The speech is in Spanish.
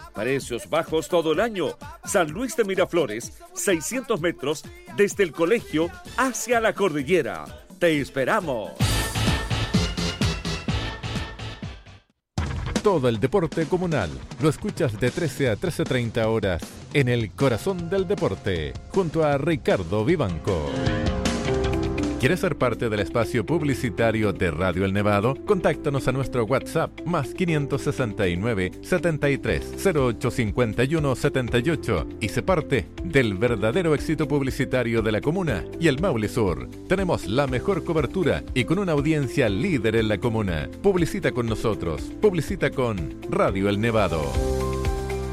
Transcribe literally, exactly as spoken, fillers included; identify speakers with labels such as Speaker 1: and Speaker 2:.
Speaker 1: Precios bajos todo el año. San Luis de Miraflores, seiscientos metros desde el colegio hacia la cordillera. ¡Te esperamos!
Speaker 2: Todo el deporte comunal lo escuchas de trece a trece treinta horas en el corazón del deporte, junto a Ricardo Vivanco. ¿Quieres ser parte del espacio publicitario de Radio El Nevado? Contáctanos a nuestro WhatsApp más quinientos sesenta y nueve, setenta y tres, cero ocho cincuenta y uno, setenta y ocho y se parte del verdadero éxito publicitario de la comuna y el Maule Sur. Tenemos la mejor cobertura y con una audiencia líder en la comuna. Publicita con nosotros. Publicita con Radio El Nevado.